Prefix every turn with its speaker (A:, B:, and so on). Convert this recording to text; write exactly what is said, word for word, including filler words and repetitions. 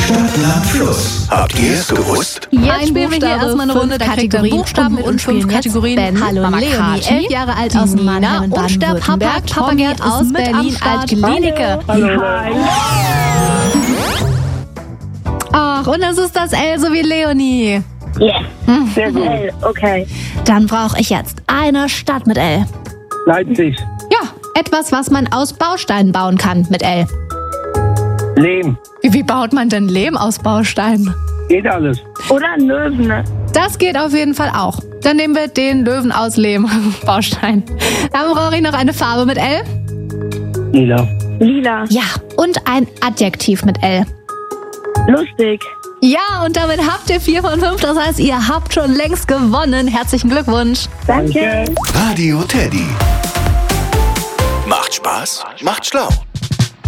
A: Stadt, Land, Fluss. Habt ihr es gewusst?
B: Jetzt spielen wir hier erstmal eine Runde Kategorien, Buchstaben und fünf Kategorien. Ben,
C: hallo
B: Mama
C: Leonie,
B: Kati,
C: elf Jahre alt aus
B: Nina
C: Mannheim,
B: und der Papa,
C: Baden-Württemberg.
B: Papa Gerd aus
C: ist mit am
B: Berlin
C: Start.
B: als Klinike.
D: Hallo.
B: Ach, und es ist das L so wie Leonie.
D: Yes. Sehr gut.
C: L, okay. Dann brauche ich jetzt eine Stadt mit L.
D: Leipzig.
B: Ja, etwas, was man aus Bausteinen bauen kann mit L.
D: Lehm.
B: Wie, wie baut man denn Lehm aus Bausteinen?
D: Geht alles.
C: Oder ein Löwen, ne?
B: Das geht auf jeden Fall auch. Dann nehmen wir den Löwen aus Lehm, Baustein. Dann brauche ich noch eine Farbe mit L.
D: Lila.
C: Lila.
B: Ja, und ein Adjektiv mit L.
C: Lustig.
B: Ja, und damit habt ihr vier von fünf. Das heißt, ihr habt schon längst gewonnen. Herzlichen Glückwunsch.
C: Danke.
A: Radio Teddy. Macht Spaß, macht schlau.